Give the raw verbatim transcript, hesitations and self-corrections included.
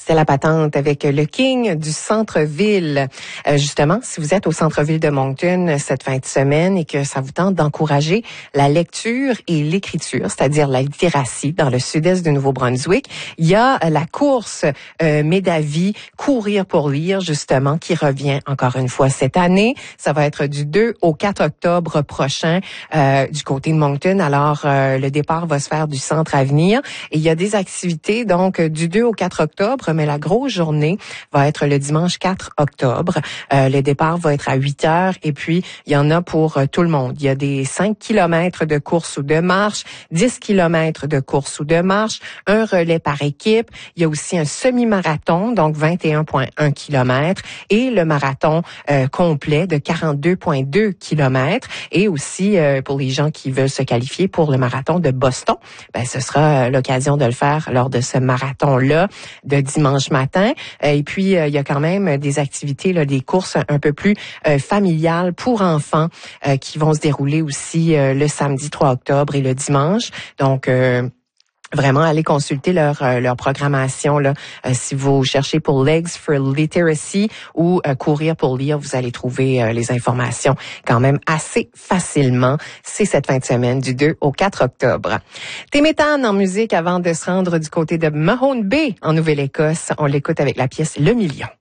C'était la patente avec le King du centre-ville. Euh, justement, si vous êtes au centre-ville de Moncton cette fin de semaine et que ça vous tente d'encourager la lecture et l'écriture, c'est-à-dire la littératie dans le sud-est du Nouveau-Brunswick, il y a la course euh, Médavie, Courir pour lire, justement, qui revient encore une fois cette année. Ça va être du deux au quatre octobre prochain euh, du côté de Moncton. Alors, euh, le départ va se faire du centre Avenir et il y a des activités donc du deux au quatre octobre, mais la grosse journée va être le dimanche quatre octobre. Euh, le départ va être à huit heures et puis il y en a pour euh, tout le monde. Il y a des cinq kilomètres de course ou de marche, dix kilomètres de course ou de marche, un relais par équipe. Il y a aussi un semi-marathon, donc vingt et un virgule un kilomètres et le marathon euh, complet de quarante-deux virgule deux kilomètres. Et aussi, euh, pour les gens qui veulent se qualifier pour le marathon de Boston, ben, ce sera euh, l'occasion de le faire lors de ce marathon-là de dimanche matin. Euh, et puis, euh, il y a quand même des activités, là, des courses un peu plus euh, familiales pour enfants euh, qui vont se dérouler aussi euh, le samedi trois octobre et le dimanche. Donc, euh, vraiment, allez consulter leur euh, leur programmation là. Euh, si vous cherchez pour Legs for Literacy ou euh, Courir pour lire, vous allez trouver euh, les informations quand même assez facilement. C'est cette fin de semaine du deux au quatre octobre. Téméthane en musique avant de se rendre du côté de Mahone Bay en Nouvelle-Écosse. On l'écoute avec la pièce Le Million.